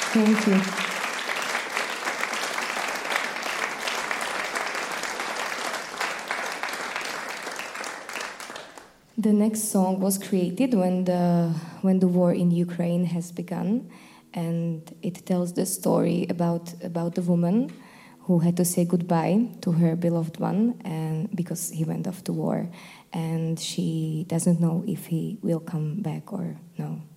Thank you. The next song was created when the war in Ukraine has begun, and it tells the story about the woman who had to say goodbye to her beloved one, and because he went off to war, and she doesn't know if he will come back or no.